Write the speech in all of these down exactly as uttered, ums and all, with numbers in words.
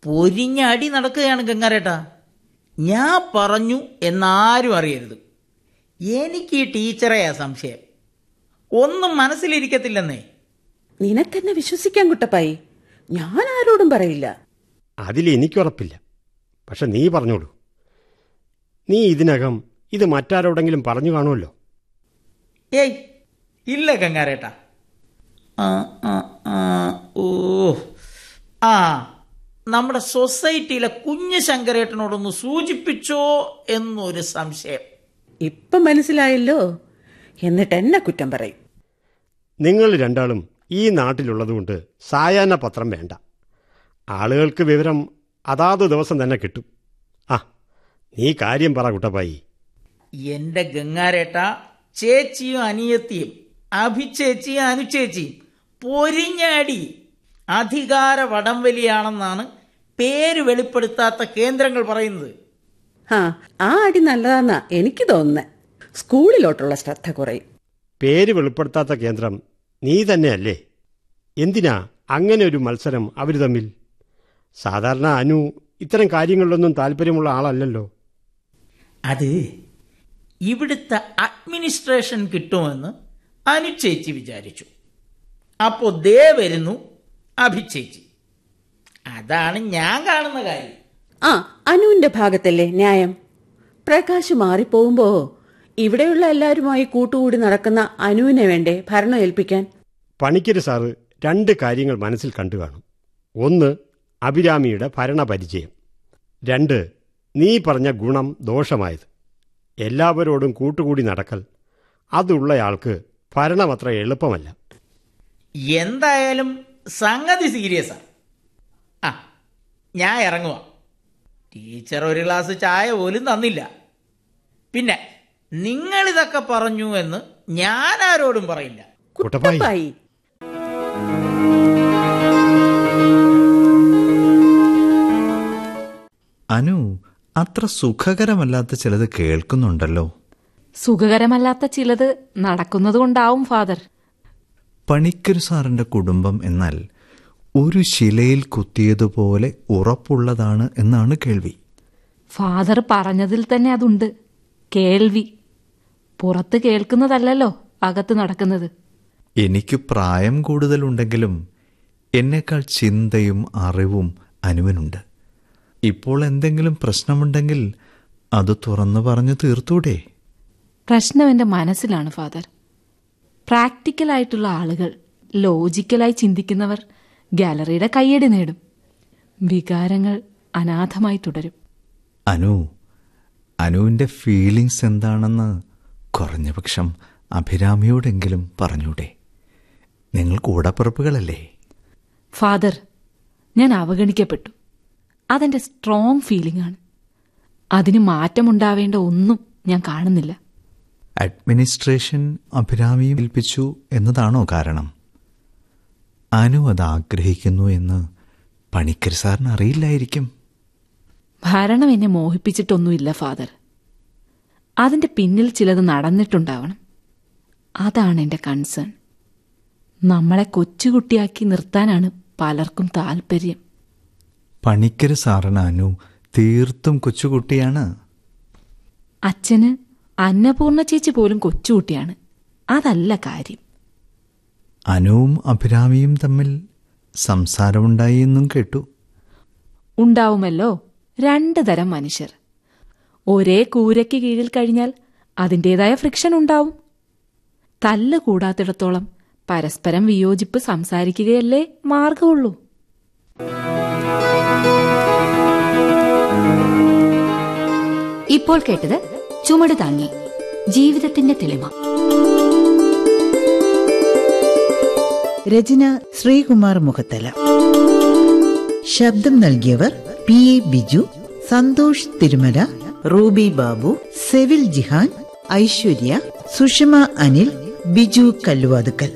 പൊരിഞ്ഞ അടി നടക്കുകയാണ് ഗംഗാരേട്ടാ. ഞാൻ പറഞ്ഞു എന്നാരും അറിയരുത്. എനിക്ക് ഈ ടീച്ചറെയാ സംശയം. ഒന്നും മനസ്സിലിരിക്കത്തില്ലെന്നേ. നിനക്കെന്നെ വിശ്വസിക്കാൻ കുട്ടപ്പായി, ഞാൻ ആരോടും പറയില്ല. അതിൽ എനിക്കുറപ്പില്ല. പക്ഷെ നീ പറഞ്ഞോളൂ. നീ ഇതിനകം ഇത് മറ്റാരോടെങ്കിലും പറഞ്ഞു കാണുമല്ലോ? ഏയ് ഇല്ല ഗംഗാരേട്ടാ. ആ ആ ആ ഓ ആ നമ്മുടെ സൊസൈറ്റിയിലെ കുഞ്ഞു ശങ്കരേട്ടനോടൊന്ന് സൂചിപ്പിച്ചോ എന്നൊരു സംശയം. ഇപ്പം മനസ്സിലായല്ലോ. എന്നിട്ട് എന്നെ കുറ്റം പറയും. നിങ്ങൾ രണ്ടാളും ഈ നാട്ടിലുള്ളതുകൊണ്ട് സായാഹ്ന പത്രം വേണ്ട. ആളുകൾക്ക് വിവരം അതാത് ദിവസം തന്നെ കിട്ടും. ആ നീ കാര്യം പറ കുട്ടപ്പായി. എൻ്റെ ഗംഗാരേട്ട, ചേച്ചിയും അനിയത്തിയും അഭിചേച്ചിയും അനുചേച്ചിയും പൊരിഞ്ഞ അടി അധികാര വടംവലിയാണെന്നാണ് പേര് വെളിപ്പെടുത്താത്ത കേന്ദ്രങ്ങൾ പറയുന്നത്. ആ ആ അടി നല്ലതാന്നാ എനിക്ക് തോന്നുന്നത്. സ്കൂളിലോട്ടുള്ള ശ്രദ്ധ കുറയും. പേര് വെളിപ്പെടുത്താത്ത കേന്ദ്രം നീ തന്നെയല്ലേ? എന്തിനാ അങ്ങനെ ഒരു മത്സരം അവർ തമ്മിൽ? സാധാരണ അനു ഇത്തരം കാര്യങ്ങളിലൊന്നും താല്പര്യമുള്ള ആളല്ലല്ലോ. അത് ഇവിടുത്തെ അഡ്മിനിസ്ട്രേഷൻ കിട്ടുമെന്ന് അനുചേച്ചി വിചാരിച്ചു. അപ്പോൾ ദേ വരുന്നു അഭിചേച്ചി. അതാണ് ഞാൻ കാണുന്ന കാര്യം. ആ അനുവിന്റെ ഭാഗത്തല്ലേ ന്യായം? പ്രകാശ് മാറിപ്പോകുമ്പോ ഇവിടെയുള്ള എല്ലാവരുമായി കൂട്ടുകൂടി നടക്കുന്ന അനുവിനെ വേണ്ടേ ഭരണം ഏൽപ്പിക്കാൻ? പണിക്കര് സാറ് രണ്ട് കാര്യങ്ങൾ മനസ്സിൽ കണ്ടു കാണും. ഒന്ന്, അഭിരാമിയുടെ ഭരണപരിചയം. രണ്ട്, നീ പറഞ്ഞ ഗുണം ദോഷമായത്. എല്ലാവരോടും കൂട്ടുകൂടി നടക്കൽ അതുള്ളയാൾക്ക് ഭരണമത്ര എളുപ്പമല്ല. എന്തായാലും സംഗതി സീരിയസാ. ആ ഞാൻ ഇറങ്ങുക. ടീച്ചർ ഒരു ഗ്ലാസ് ചായ പോലും തന്നില്ല. പിന്നെ നിങ്ങളിതൊക്കെ പറഞ്ഞു എന്ന് ഞാൻ ആരോടും പറയില്ല. കുട്ടപ്പായി, അനു അത്ര സുഖകരമല്ലാത്ത ചിലത് കേൾക്കുന്നുണ്ടല്ലോ. സുഖകരമല്ലാത്ത ചിലത് നടക്കുന്നതുകൊണ്ടാവും ഫാദർ. പണിക്കര് സാറിന്റെ കുടുംബം എന്നാൽ ഒരു ശിലയിൽ കുത്തിയതുപോലെ ഉറപ്പുള്ളതാണ് എന്നാണ് കേൾവി. ഫാദർ പറഞ്ഞതിൽ തന്നെ അതുണ്ട്. കേൾവി പുറത്ത് കേൾക്കുന്നതല്ലല്ലോ അകത്ത് നടക്കുന്നത്. എനിക്ക് പ്രായം കൂടുതലുണ്ടെങ്കിലും എന്നേക്കാൾ ചിന്തയും അറിവും അനുവിനുണ്ട്. ഇപ്പോൾ എന്തെങ്കിലും പ്രശ്നമുണ്ടെങ്കിൽ അത് തുറന്നു പറഞ്ഞു തീർത്തൂടെ? പ്രശ്നം എൻ്റെ മനസ്സിലാണ് ഫാദർ. പ്രാക്ടിക്കലായിട്ടുള്ള ആളുകൾ, ലോജിക്കലായി ചിന്തിക്കുന്നവർ ഗാലറിയുടെ കയ്യടി നേടും. വികാരങ്ങൾ അനാഥമായി തുടരും. അനു അനുവിൻ്റെ ഫീലിങ്സ് എന്താണെന്ന് കുറഞ്ഞപക്ഷം അഭിരാമിയോടെങ്കിലും പറഞ്ഞൂടെ? നിങ്ങൾ കൂടപ്പിറപ്പുകളല്ലേ? ഫാദർ, ഞാൻ അവഗണിക്കപ്പെട്ടു. അതെൻ്റെ സ്ട്രോങ് ഫീലിംഗ് ആണ്. അതിന് മാറ്റമുണ്ടാവേണ്ട ഒന്നും ഞാൻ കാണുന്നില്ല. അഡ്മിനിസ്ട്രേഷൻ അഭിരാമിയെ ഏൽപ്പിച്ചു എന്നതാണോ കാരണം? അനു അത് ആഗ്രഹിക്കുന്നു എന്ന് പണിക്കർ സാറിന് അറിയില്ലായിരിക്കും. ഭരണം എന്നെ മോഹിപ്പിച്ചിട്ടൊന്നുമില്ല ഫാദർ. അതിൻ്റെ പിന്നിൽ ചിലത് നടന്നിട്ടുണ്ടാവണം. അതാണ് എൻ്റെ കൺസേൺ. നമ്മളെ കൊച്ചുകുട്ടിയാക്കി നിർത്താനാണ് പലർക്കും താല്പര്യം. പണിക്കർ സാറിന് അനു തീർത്തും കൊച്ചുകുട്ടിയാണ്. അച്ഛന് അന്നപൂർണ ചേച്ചി പോലും കൊച്ചുകുട്ടിയാണ്. അതല്ല കാര്യം. അനുവും അഭിരാമിയും തമ്മിൽ സംസാരമുണ്ടായി എന്നും കേട്ടു. ഉണ്ടാവുമല്ലോ. രണ്ട് തരം മനുഷ്യർ ഒരേ കൂരയ്ക്ക് കീഴിൽ കഴിഞ്ഞാൽ അതിൻ്റെതായ ഫ്രിക്ഷൻ ഉണ്ടാവും. തല്ല് കൂടാത്തിടത്തോളം പരസ്പരം വിയോജിപ്പ് സംസാരിക്കുകയല്ലേ മാർഗമുള്ളൂ. ഇപ്പോൾ കേട്ടത് ചുമട് താങ്ങി ജീവിതത്തിന്റെ തെളിമ. രചന ശ്രീകുമാർ മുഖത്തല. ശബ്ദം നൽകിയവർ P A Biju, Santhosh Thirumala, Ruby Babu, Sevil Jihan, Aishwarya, Sushma Anil, Biju Kalluvathukkal.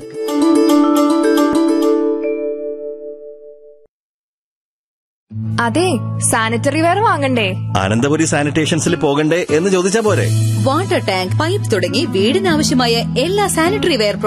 അതെ, സാനിറ്ററി വെയർ വാങ്ങണ്ടേ? അനന്തപുരി സാനിറ്റേഷൻസിൽ പോകണ്ടേ എന്ന് ചോദിച്ചാ പോരെ? വാട്ടർ ടാങ്ക്, പൈപ്പ് തുടങ്ങി വീടിനാവശ്യമായ എല്ലാ സാനിറ്ററി വെയർ